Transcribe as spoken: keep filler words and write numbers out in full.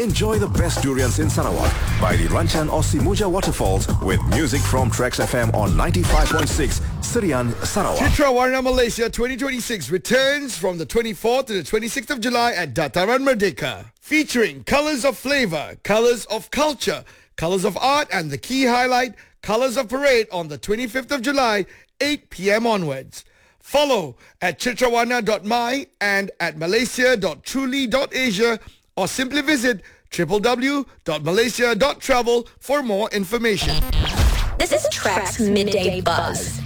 Enjoy the best durians in Sarawak by the Ranchan or Simuja waterfalls with music from Trax F M on ninety-five point six Serian, Sarawak. Citra Warna Malaysia twenty twenty-six returns from the twenty-fourth to the twenty-sixth of July at Dataran Merdeka, featuring Colors of Flavor, Colors of Culture, Colors of Art, and the key highlight, Colors of Parade on the twenty-fifth of July, eight p.m. onwards. Follow at chitrawarna dot my and at malaysia dot truly dot asia or simply visit w w w dot malaysia dot travel for more information. This is Trax Midday Buzz.